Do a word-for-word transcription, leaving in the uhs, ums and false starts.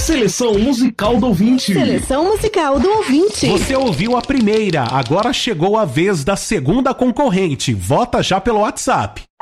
Seleção musical do ouvinte. Seleção musical do ouvinte. Você ouviu a primeira, agora chegou a vez da segunda concorrente. Vota já pelo WhatsApp.